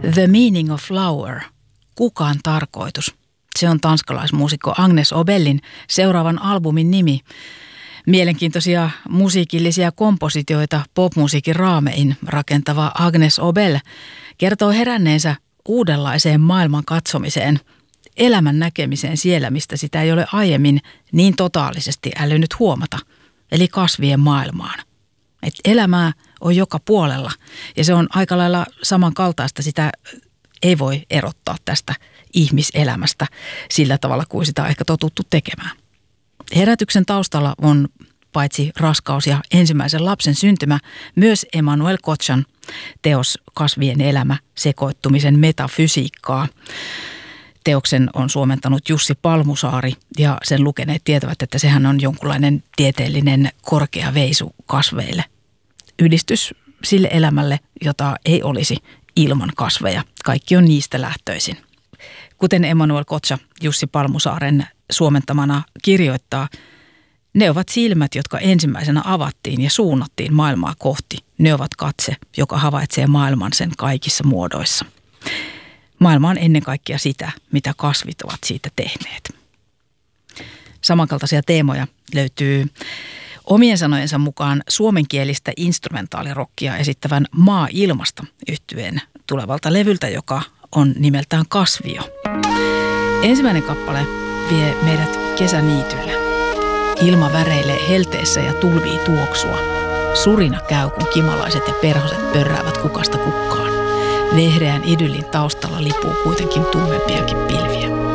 The Meaning of Flower, kukaan tarkoitus. Se on tanskalaismuusikko Agnes Obelin seuraavan albumin nimi. Mielenkiintoisia musiikillisia kompositioita popmusiikin raamein rakentava Agnes Obel kertoo heränneensä uudenlaiseen maailman katsomiseen, elämän näkemiseen siellä, mistä sitä ei ole aiemmin niin totaalisesti älynyt huomata, eli kasvien maailmaan. Et elämää on joka puolella ja se on aika lailla samankaltaista, sitä ei voi erottaa tästä ihmiselämästä sillä tavalla kuin sitä on ehkä totuttu tekemään. Herätyksen taustalla on paitsi raskaus ja ensimmäisen lapsen syntymä, myös Emmanuel Kotsan teos Kasvien elämä, sekoittumisen metafysiikkaa. Teoksen on suomentanut Jussi Palmusaari ja sen lukeneet tietävät, että sehän on jonkunlainen tieteellinen korkea veisu kasveille. Ylistys sille elämälle, jota ei olisi ilman kasveja. Kaikki on niistä lähtöisin. Kuten Emmanuel Kotsa Jussi Palmusaaren suomentamana kirjoittaa, ne ovat silmät, jotka ensimmäisenä avattiin ja suunnattiin maailmaa kohti. Ne ovat katse, joka havaitsee maailman sen kaikissa muodoissa. Maailma on ennen kaikkea sitä, mitä kasvit ovat siitä tehneet. Samankaltaisia teemoja löytyy omien sanojensa mukaan suomenkielistä instrumentaalirokkia esittävän Maa-ilmasta yhtyeen tulevalta levyltä, joka on nimeltään Kasvio. Ensimmäinen kappale vie meidät kesäniitylle. Ilma väreilee helteessä ja tulvii tuoksua. Surina käy, kun kimalaiset ja perhoset pörräävät kukasta kukkaan. Vehreän idyllin taustalla lipuu kuitenkin tummempiakin pilviä.